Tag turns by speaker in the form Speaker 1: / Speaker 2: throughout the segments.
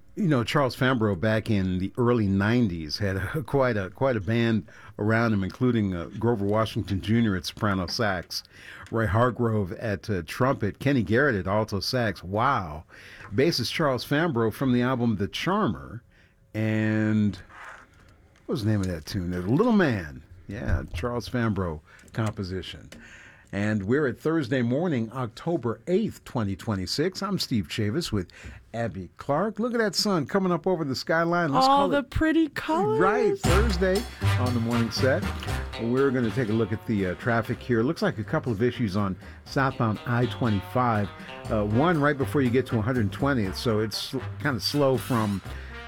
Speaker 1: You know, Charles Fambrough back in the early '90s had quite a band around him, including Grover Washington Jr. at soprano sax, Roy Hargrove at trumpet, Kenny Garrett at alto sax. Wow, bassist Charles Fambrough from the album The Charmer, and what was the name of that tune? The Little Man. Yeah, Charles Fambrough composition. And we're at Thursday morning, October 8th, 2026. I'm Steve Chavis with Abby Clark. Look at that sun coming up over the skyline.
Speaker 2: Let's all the pretty colors.
Speaker 1: Right, Thursday on the morning set. We're going to take a look at the traffic here. Looks like a couple of issues on southbound I-25. One right before you get to 120th, so it's kind of slow from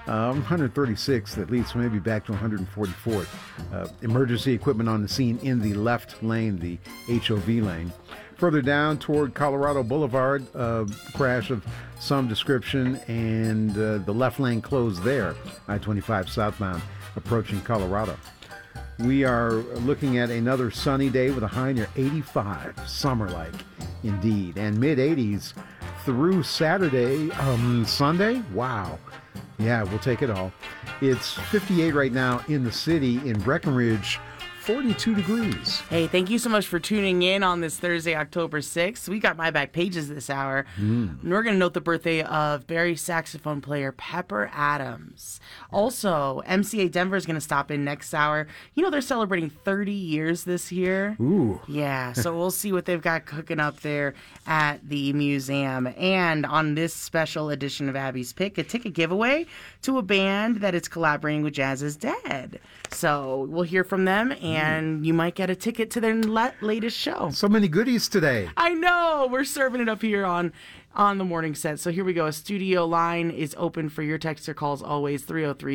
Speaker 1: 136th that leads maybe back to 144th. Emergency equipment on the scene in the left lane, the HOV lane. Further down toward Colorado Boulevard, crash of some description, and the left lane closed there, I-25 southbound approaching Colorado. We are looking at another sunny day with a high near 85, summer-like indeed, and mid-80s through Saturday, Sunday. Wow. Yeah, we'll take it all. It's 58 right now in the city. In Breckenridge, 42 degrees.
Speaker 2: Hey, thank you so much for tuning in on this Thursday, October 6th. We got my back pages this hour. And we're going to note the birthday of Barry saxophone player Pepper Adams. Also, MCA Denver is going to stop in next hour. You know, they're celebrating 30 years this year.
Speaker 1: Ooh.
Speaker 2: Yeah, so we'll see what they've got cooking up there at the museum. And on this special edition of Abby's Pick, a ticket giveaway to a band that is collaborating with Jazz is Dead. So we'll hear from them, and you might get a ticket to their latest show.
Speaker 1: So many goodies today.
Speaker 2: I know. We're serving it up here on the morning set. So here we go. A studio line is open for your text or calls always,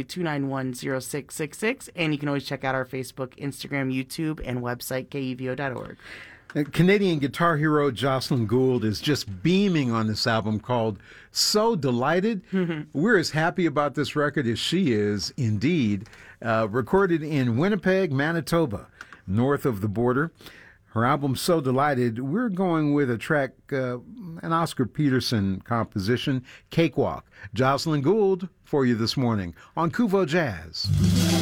Speaker 2: 303-291-0666. And you can always check out our Facebook, Instagram, YouTube, and website, kevo.org.
Speaker 1: Canadian guitar hero Jocelyn Gould is just beaming on this album called So Delighted. We're as happy about this record as she is, indeed. Recorded in Winnipeg, Manitoba, north of the border. Her album So Delighted, we're going with a track, an Oscar Peterson composition, Cakewalk. Jocelyn Gould for you this morning on Kuvo Jazz.